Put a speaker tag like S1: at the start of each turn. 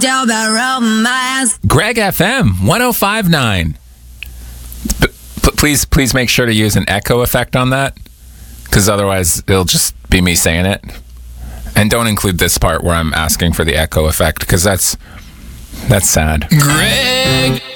S1: Greg FM 1059. Please make sure to use an echo effect on that, because otherwise it'll just be me saying it. And don't include this part where I'm asking for the echo effect, because that's sad.
S2: Greg